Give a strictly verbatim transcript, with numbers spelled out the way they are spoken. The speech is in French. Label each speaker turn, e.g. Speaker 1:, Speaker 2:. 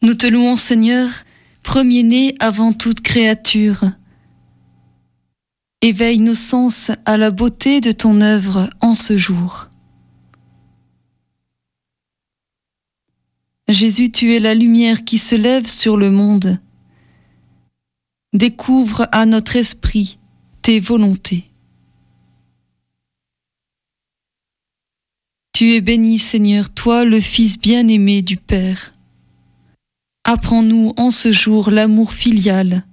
Speaker 1: Nous te louons, Seigneur, premier-né avant toute créature. Éveille nos sens à la beauté de ton œuvre en ce jour. Jésus, tu es la lumière qui se lève sur le monde. Découvre à notre esprit tes volontés. Tu es béni, Seigneur, toi, le Fils bien-aimé du Père. Apprends-nous en ce jour l'amour filial